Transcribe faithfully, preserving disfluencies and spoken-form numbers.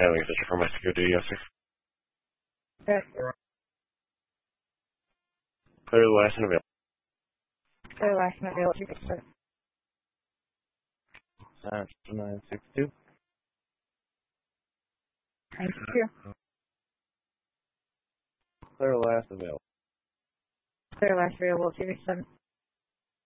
Having such for my security, yes, sir. Yes. Clear the last and available. Clear last and available, two six seven. That's nine six two. nine six two. Clear last available. Clear last available, two six seven.